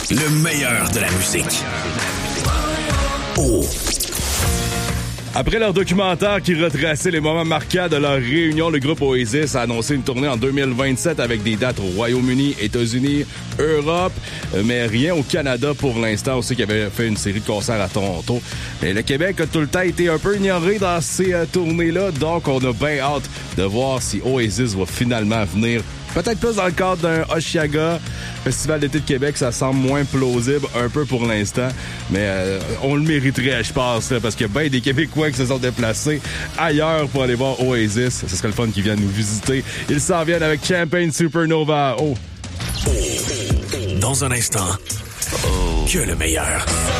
Le meilleur de la musique. Oh. Après leur documentaire qui retraçait les moments marquants de leur réunion, le groupe Oasis a annoncé une tournée en 2027 avec des dates au Royaume-Uni, États-Unis, Europe, mais rien au Canada pour l'instant. On sait qu'ils avaient fait une série de concerts à Toronto. Mais le Québec a tout le temps été un peu ignoré dans ces tournées-là, donc on a bien hâte de voir si Oasis va finalement venir. Peut-être plus dans le cadre d'un Oshiaga. Festival d'été de Québec, ça semble moins plausible un peu pour l'instant, mais on le mériterait, je pense, là, parce qu'il y a bien des Québécois qui se sont déplacés ailleurs pour aller voir Oasis. Ce serait le fun qu'ils viennent nous visiter. Ils s'en viennent avec Champagne Supernova. Oh! Dans un instant, que le meilleur.